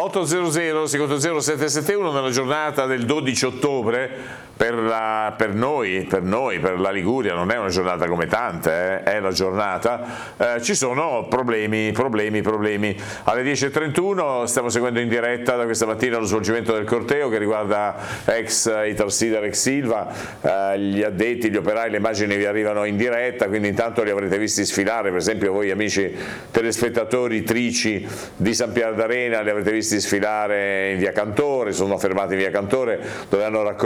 800 0771 nella giornata del 12 ottobre per noi, per la Liguria non è una giornata come tante, è la giornata, ci sono problemi. Alle 10.31 stiamo seguendo in diretta da questa mattina lo svolgimento del corteo che riguarda ex Italsider, ex Silva, gli addetti, gli operai, le immagini vi arrivano in diretta, quindi intanto li avrete visti sfilare, per esempio voi amici telespettatori trici di San Pier d'Arena li avrete visti sfilare in via Cantore, sono fermati in via Cantore dove hanno raccolto